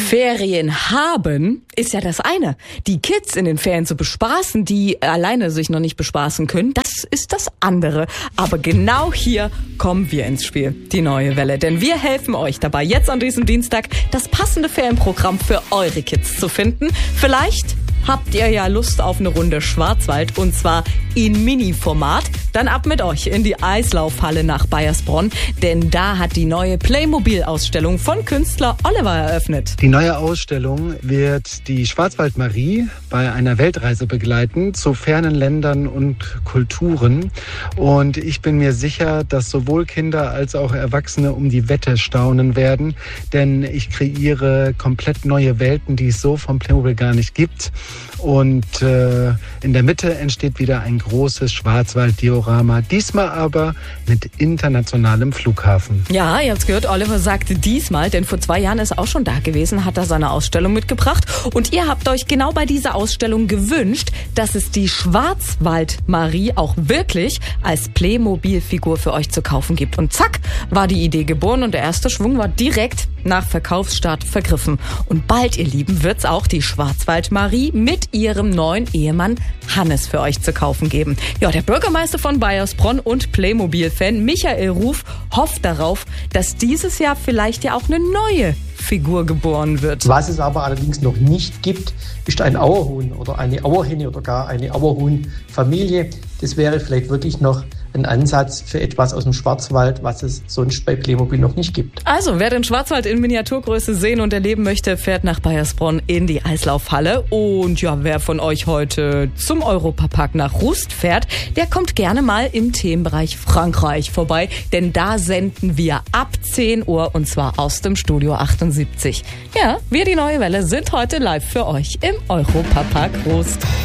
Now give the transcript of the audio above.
Ferien haben ist ja das eine. Die Kids in den Ferien zu bespaßen, die alleine sich noch nicht bespaßen können, das ist das andere. Aber genau hier kommen wir ins Spiel, die Neue Welle. Denn wir helfen euch dabei, jetzt an diesem Dienstag das passende Ferienprogramm für eure Kids zu finden. Vielleicht habt ihr ja Lust auf eine Runde Schwarzwald und zwar in Mini-Format? Dann ab mit euch in die Eislaufhalle nach Baiersbronn, denn da hat die neue Playmobil-Ausstellung von Künstler Oliver eröffnet. Die neue Ausstellung wird die Schwarzwald-Marie bei einer Weltreise begleiten zu fernen Ländern und Kulturen. Und ich bin mir sicher, dass sowohl Kinder als auch Erwachsene um die Wette staunen werden, denn ich kreiere komplett neue Welten, die es so vom Playmobil gar nicht gibt. Und in der Mitte entsteht wieder ein großes Schwarzwald-Diorama, diesmal aber mit internationalem Flughafen. Ja, ihr habt's gehört, Oliver sagte diesmal, denn vor 2 Jahren ist er auch schon da gewesen, hat er seine Ausstellung mitgebracht. Und ihr habt euch genau bei dieser Ausstellung gewünscht, dass es die Schwarzwald-Marie auch wirklich als Playmobil-Figur für euch zu kaufen gibt. Und zack, war die Idee geboren und der erste Schwung war direkt nach Verkaufsstart vergriffen. Und bald, ihr Lieben, wird's auch die Schwarzwald-Marie mit ihrem neuen Ehemann Hannes für euch zu kaufen geben. Ja, der Bürgermeister von Baiersbronn und Playmobil-Fan Michael Ruf hofft darauf, dass dieses Jahr vielleicht ja auch eine neue Figur geboren wird. Was es aber allerdings noch nicht gibt, ist ein Auerhuhn oder eine Auerhenne oder gar eine Auerhuhnfamilie. Das wäre vielleicht wirklich noch ein Ansatz für etwas aus dem Schwarzwald, was es sonst bei Playmobil noch nicht gibt. Also, wer den Schwarzwald in Miniaturgröße sehen und erleben möchte, fährt nach Baiersbronn in die Eislaufhalle. Und ja, wer von euch heute zum Europapark nach Rust fährt, der kommt gerne mal im Themenbereich Frankreich vorbei, denn da senden wir ab 10 Uhr und zwar aus dem Studio 78. Ja, wir, die Neue Welle, sind heute live für euch im Europapark Rust.